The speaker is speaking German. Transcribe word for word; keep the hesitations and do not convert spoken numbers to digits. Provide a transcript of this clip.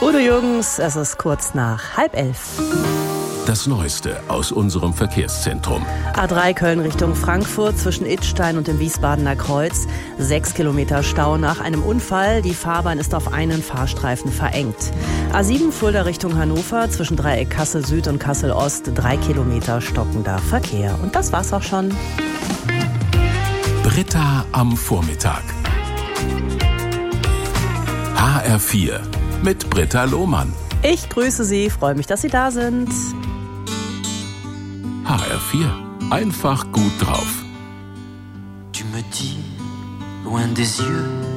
Udo Jürgens, es ist kurz nach halb elf. Das Neueste aus unserem Verkehrszentrum. A drei Köln Richtung Frankfurt zwischen Idstein und dem Wiesbadener Kreuz. Sechs Kilometer Stau nach einem Unfall. Die Fahrbahn ist auf einen Fahrstreifen verengt. A sieben Fulda Richtung Hannover zwischen Dreieck Kassel Süd und Kassel Ost. Drei Kilometer stockender Verkehr. Und das war's auch schon. Britta am Vormittag. H R vier mit Britta Lohmann. Ich grüße Sie, freue mich, dass Sie da sind. H R vier. Einfach gut drauf. Tu me dis, loin des yeux